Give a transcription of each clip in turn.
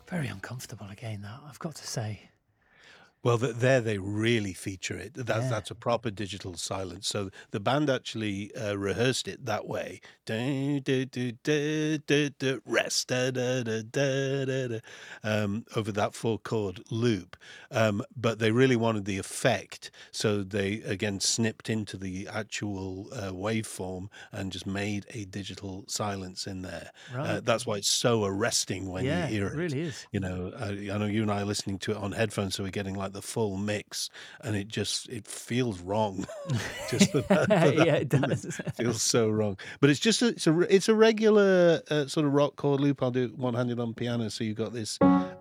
Very uncomfortable again, that, I've got to say. Well, there they really feature it. Yeah. That's a proper digital silence. So the band actually rehearsed it that way. Du- du- du- du- du- du, Rest over that four chord loop. But they really wanted the effect, so they again snipped into the actual waveform and just made a digital silence in there. Right. That's why it's so arresting when you Yeah, hear it it. really is. You know, I know you and I are listening to it on headphones, so we're getting like the full mix, and it feels wrong. Just for that Yeah, it moment, does. feels so wrong. But it's just it's a regular sort of rock chord loop. I'll do it one-handed on piano, so you got this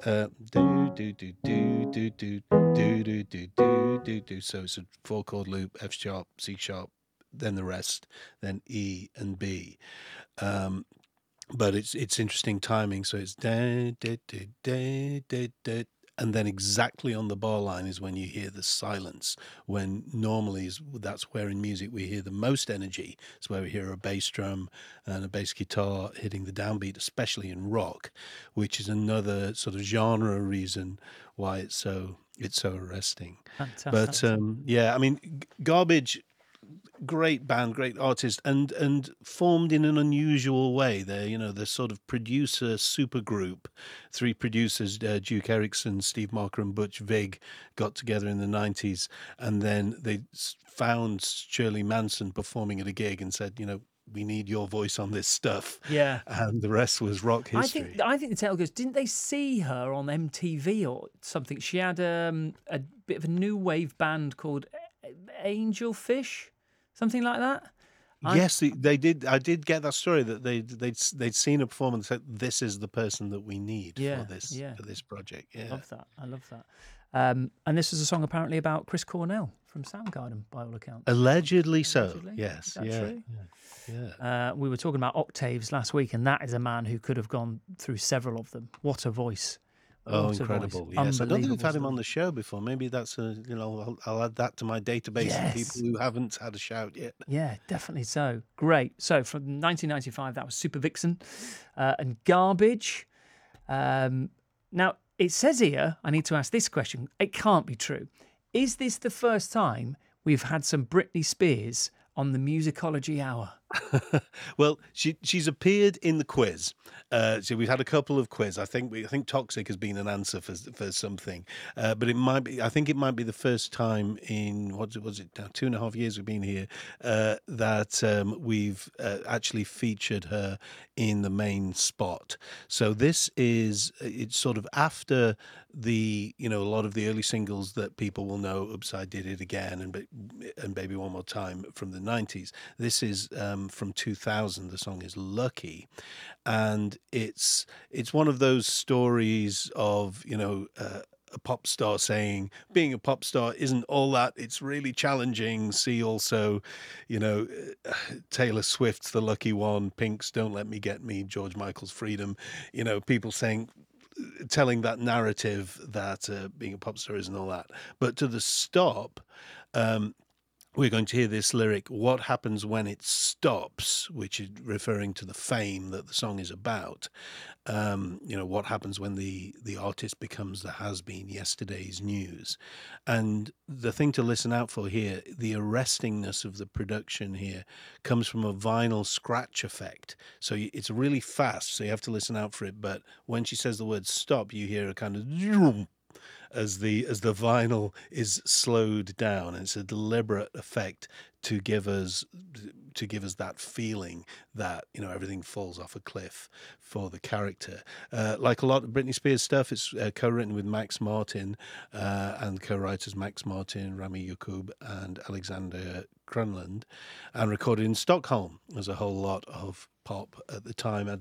do do do do do do do do do do do do. So it's a four chord loop: F sharp, C sharp, then the rest, then E and B. Um, but it's interesting timing, so it's da da da da da da, and then exactly on the bar line is when you hear the silence, when normally that's where in music we hear the most energy. It's where we hear a bass drum and a bass guitar hitting the downbeat, especially in rock, which is another sort of genre reason why it's so arresting. But, Fantastic. yeah, I mean, Garbage, great band, great artist, and formed in an unusual way. They're sort of producer super group. Three producers, Duke Erickson, Steve Marker, and Butch Vig, got together in the '90s, and then they found Shirley Manson performing at a gig and said, "We need your voice on this stuff," Yeah. and the rest was rock history. I think the tale goes, didn't they see her on MTV or something? She had a bit of a new wave band called Angel Fish, something like that. I Yes, they did. I did get that story that they'd seen a performance and said, "This is the person that we need for Yeah, this yeah. for this project." Yeah. Love that. I love that. And this was a song apparently about Chris Cornell from Soundgarden, by all accounts. Allegedly so. Allegedly. Is Yes. that Yeah. true? Yeah. Yeah. We were talking about octaves last week, and that is a man who could have gone through several of them. What a voice. Oh, What a voice. incredible. Yes. I don't think we've Unbelievable had him stuff. on the show before. Maybe I'll add that to my database of people Yes. who haven't had a shout yet. Yeah, definitely so. Great. So from 1995, that was Super Vixen and Garbage. Now, it says here, I need to ask this question. It can't be true. Is this the first time we've had some Britney Spears on the Musicology Hour? Well, she's appeared in the quiz. So we've had a couple of quiz. I think Toxic has been an answer for something, but it might be. I think it might be the first time in what was it now 2.5 years we've been here that we've actually featured her in the main spot. So this is it's sort of after a lot of the early singles that people will know. Oops, I Did It Again and Baby One More Time from the '90s. This is from 2000. The song is Lucky, and it's one of those stories of a pop star saying being a pop star isn't all that. It's really challenging. See also, you know, Taylor Swift's The Lucky One, Pink's Don't Let Me Get Me, George Michael's Freedom. People telling that narrative that being a pop star isn't all that. But to the stop, we're going to hear this lyric, "What happens when it stops," which is referring to the fame that the song is about. What happens when the artist becomes the has-been, yesterday's news. And the thing to listen out for here, the arrestingness of the production here comes from a vinyl scratch effect. So it's really fast, so you have to listen out for it. But when she says the word stop, you hear a kind of zoom as the vinyl is slowed down. And it's a deliberate effect to give us that feeling that everything falls off a cliff for the character. Like a lot of Britney Spears stuff, it's co-written with Max Martin and co-writers Max Martin, Rami Yacoub, and Alexander Crunland, and recorded in Stockholm. There's a whole lot of pop at the time.